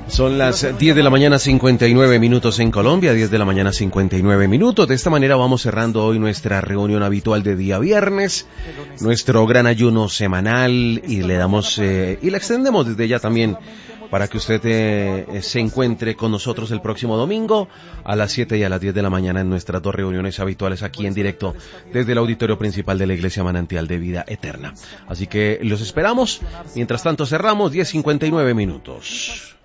Son las 10 de la mañana 59 minutos en Colombia, 10 de la mañana 59 minutos. De esta manera vamos cerrando hoy nuestra reunión habitual de día viernes, nuestro gran ayuno semanal, y le damos y le extendemos desde ya también para que usted se encuentre con nosotros el próximo domingo a las 7 y a las 10 de la mañana en nuestras dos reuniones habituales aquí en directo desde el auditorio principal de la Iglesia Manantial de Vida Eterna. Así que los esperamos. Mientras tanto cerramos 10:59 minutos.